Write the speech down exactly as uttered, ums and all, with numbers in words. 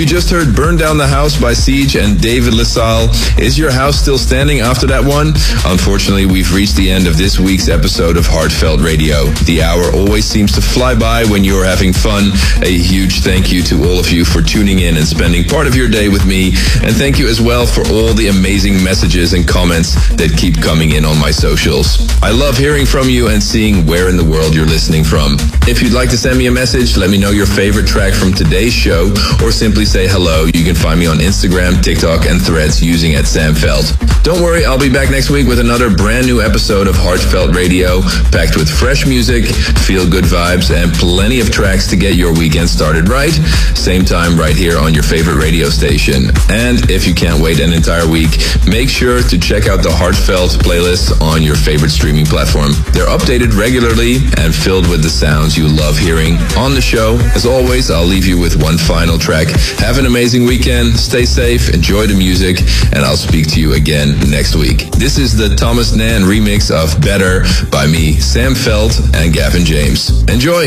You just heard Burn Down the House by Siege and David LaSalle. Is your house still standing after that one? Unfortunately, we've reached the end of this week's episode of Heartfelt Radio. The hour always seems to fly by when you're having fun. A huge thank you to all of you for tuning in and spending part of your day with me. And thank you as well for all the amazing messages and comments that keep coming in on my socials. I love hearing from you and seeing where in the world you're listening from. If you'd like to send me a message, let me know your favorite track from today's show, or simply say hello. You can find me on Instagram, TikTok, and Threads using at Sam Veld. Don't worry, I'll be back next week with another brand new episode of Heartfelt Radio, packed with fresh music, feel-good vibes, and plenty of tracks to get your weekend started right. Same time right here on your favorite radio station. And if you can't wait an entire week, make sure to check out the Heartfelt playlist on your favorite streaming platform. They're updated regularly and filled with the sounds you love hearing on the show. As always, I'll leave you with one final track. Have an amazing weekend, stay safe, enjoy the music, and I'll speak to you again next week. This is the Thomas Nan remix of Better by me, Sam Veld, and Gavin James. Enjoy!